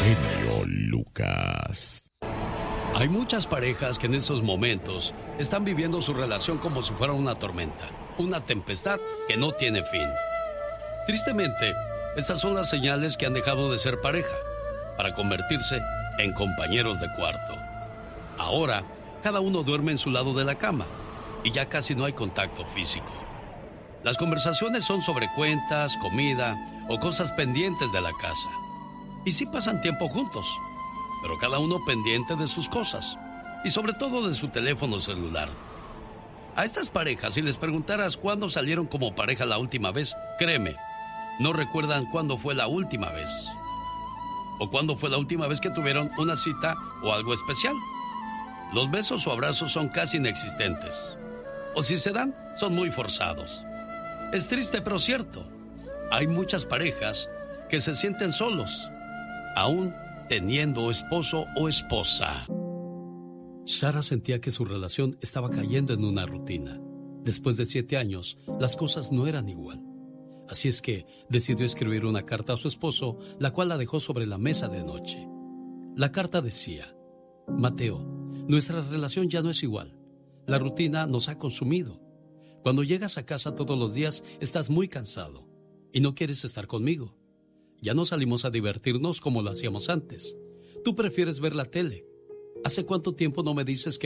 genio Lucas. Hay muchas parejas que en esos momentos están viviendo su relación como si fuera una tormenta, una tempestad que no tiene fin. Tristemente, estas son las señales que han dejado de ser pareja para convertirse en compañeros de cuarto. Ahora, cada uno duerme en su lado de la cama y ya casi no hay contacto físico. Las conversaciones son sobre cuentas, comida o cosas pendientes de la casa. Y sí pasan tiempo juntos, pero cada uno pendiente de sus cosas y sobre todo de su teléfono celular. A estas parejas, si les preguntaras cuándo salieron como pareja la última vez, créeme, no recuerdan cuándo fue la última vez. O cuándo fue la última vez que tuvieron una cita o algo especial. Los besos o abrazos son casi inexistentes. O si se dan, son muy forzados. Es triste pero cierto. Hay muchas parejas que se sienten solos, aún teniendo esposo o esposa. Sara sentía que su relación estaba cayendo en una rutina. Después de 7 años, las cosas no eran igual. Así es que decidió escribir una carta a su esposo, la cual la dejó sobre la mesa de noche. La carta decía: Mateo, nuestra relación ya no es igual. La rutina nos ha consumido. Cuando llegas a casa todos los días, estás muy cansado y no quieres estar conmigo. Ya no salimos a divertirnos como lo hacíamos antes. Tú prefieres ver la tele. ¿Hace cuánto tiempo no me dices que